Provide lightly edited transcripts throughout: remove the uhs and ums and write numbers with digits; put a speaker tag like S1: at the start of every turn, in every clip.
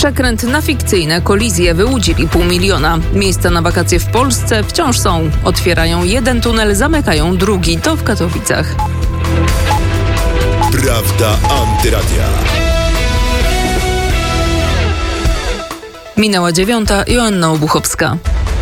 S1: Przekręt na fikcyjne kolizje wyłudzili 500 000. Miejsca na wakacje w Polsce wciąż są. Otwierają jeden tunel, zamykają drugi. To w Katowicach.
S2: Prawda Antyradia.
S1: Minęła 9:00, Joanna Obuchowska.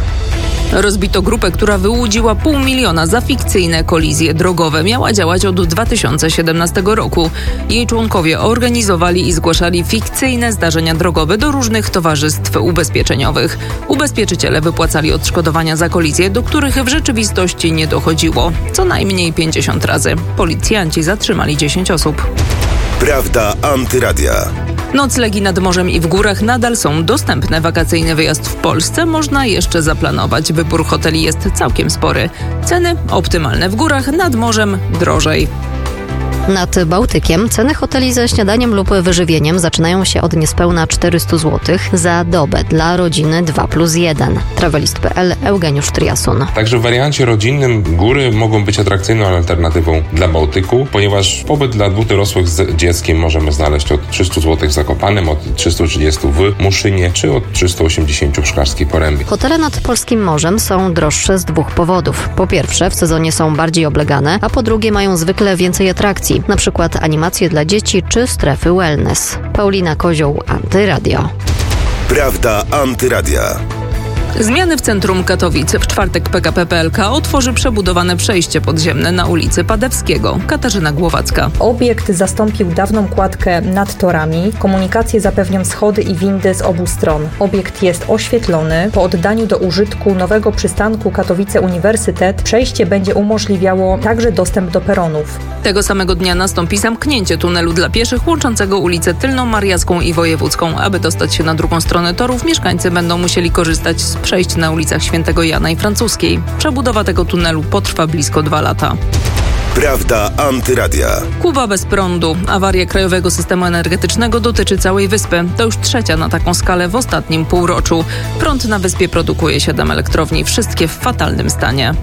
S1: Rozbito grupę, która wyłudziła 500 000 za fikcyjne kolizje drogowe. Miała działać od 2017 roku. Jej członkowie organizowali i zgłaszali fikcyjne zdarzenia drogowe do różnych towarzystw ubezpieczeniowych. Ubezpieczyciele wypłacali odszkodowania za kolizje, do których w rzeczywistości nie dochodziło. Co najmniej 50 razy. Policjanci zatrzymali 10 osób.
S2: Prawda Antyradia.
S1: Noclegi nad morzem i w górach nadal są dostępne. Wakacyjny wyjazd w Polsce można jeszcze zaplanować. Wybór hoteli jest całkiem spory. Ceny optymalne w górach, nad morzem drożej.
S3: Nad Bałtykiem ceny hoteli ze śniadaniem lub wyżywieniem zaczynają się od niespełna 400 zł za dobę dla rodziny 2+1. Travelist.pl, Eugeniusz Triasun.
S4: Także w wariancie rodzinnym góry mogą być atrakcyjną alternatywą dla Bałtyku, ponieważ pobyt dla 2 dorosłych z dzieckiem możemy znaleźć od 300 zł w Zakopanem, od 330 w Muszynie, czy od 380 w Szklarskiej Porębie.
S3: Hotele nad polskim morzem są droższe z 2 powodów. Po pierwsze, w sezonie są bardziej oblegane, a po drugie mają zwykle więcej atrakcji, na przykład animacje dla dzieci czy strefy wellness. Paulina Kozioł, Antyradio.
S2: Prawda Antyradia.
S1: Zmiany w centrum Katowic. W czwartek PKP PLK otworzy przebudowane przejście podziemne na ulicy Padewskiego. Katarzyna Głowacka.
S5: Obiekt zastąpił dawną kładkę nad torami. Komunikację zapewnią schody i windy z obu stron. Obiekt jest oświetlony. Po oddaniu do użytku nowego przystanku Katowice Uniwersytet przejście będzie umożliwiało także dostęp do peronów.
S1: Tego samego dnia nastąpi zamknięcie tunelu dla pieszych łączącego ulicę Tylną Mariacką i Wojewódzką. Aby dostać się na drugą stronę torów, mieszkańcy będą musieli korzystać z przejść na ulicach Świętego Jana i Francuskiej. Przebudowa tego tunelu potrwa blisko 2 lata.
S2: Prawda Antyradia.
S1: Kuba bez prądu. Awaria krajowego systemu energetycznego dotyczy całej wyspy. To już 3. na taką skalę w ostatnim półroczu. Prąd na wyspie produkuje 7 elektrowni, wszystkie w fatalnym stanie.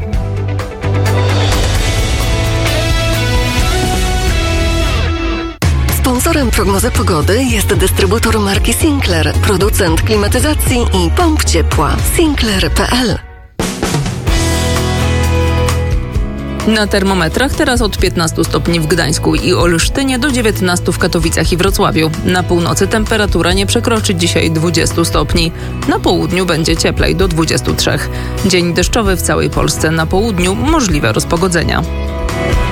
S6: Sponsorem prognozy pogody jest dystrybutor marki Sinclair, producent klimatyzacji i pomp ciepła. Sinclair.pl.
S1: Na termometrach teraz od 15 stopni w Gdańsku i Olsztynie do 19 w Katowicach i Wrocławiu. Na północy temperatura nie przekroczy dzisiaj 20 stopni. Na południu będzie cieplej do 23. Dzień deszczowy w całej Polsce. Na południu możliwe rozpogodzenia.